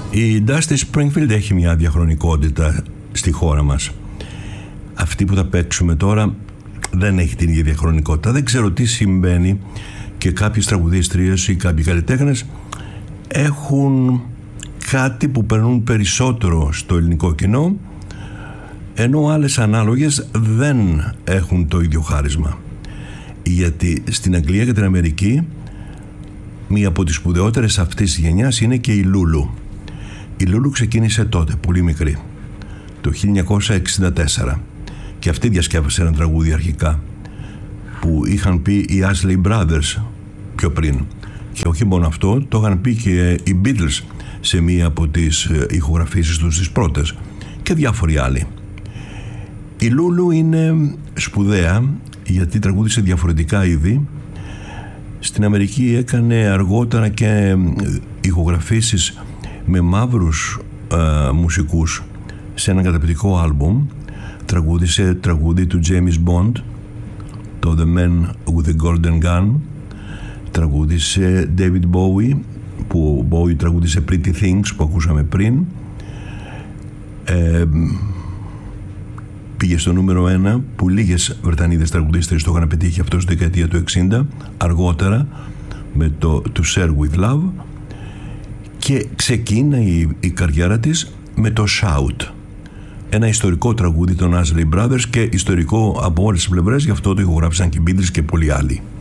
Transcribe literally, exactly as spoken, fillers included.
Η Dusty Springfield έχει μια διαχρονικότητα στη χώρα μας. Αυτή που θα παίξουμε τώρα δεν έχει την ίδια διαχρονικότητα. Δεν ξέρω τι συμβαίνει και κάποιες τραγουδίστριες ή κάποιοι καλλιτέχνες έχουν κάτι που περνούν περισσότερο στο ελληνικό κοινό, ενώ άλλες ανάλογες δεν έχουν το ίδιο χάρισμα. Γιατί στην Αγγλία και την Αμερική μία από τις σπουδαιότερες αυτής της γενιάς είναι και η Λούλου. Η Λούλου ξεκίνησε τότε, πολύ μικρή, το χίλια εννιακόσια εξήντα τέσσερα, και αυτή διασκεύασε ένα τραγούδι αρχικά που είχαν πει οι Isley Brothers πιο πριν, και όχι μόνο αυτό, το είχαν πει και οι Beatles σε μία από τις ηχογραφήσεις τους, τις πρώτες, και διάφοροι άλλοι. Η Λούλου είναι σπουδαία γιατί τραγούδισε διαφορετικά είδη. Στην Αμερική έκανε αργότερα και ηχογραφήσεις με μαύρους ε, μουσικούς σε ένα καταπληκτικό άλμπουμ. Τραγούδισε τραγούδι του James Bond, το The Man with the Golden Gun. Τραγούδισε David Bowie, που ο Bowie τραγούδισε Pretty Things που ακούσαμε πριν. ε, Πήγε στο νούμερο ένα, που λίγες Βρετανίδες τραγουδίστρες το είχαν πετύχει αυτό στη δεκαετία του εξήντα, αργότερα με το To Share With Love, και ξεκίνησε η, η καριέρα της με το Shout, ένα ιστορικό τραγούδι των Isley Brothers, και ιστορικό από όλες τις πλευρές, γι' αυτό το ηχογράφησαν και οι Beatles και πολλοί άλλοι.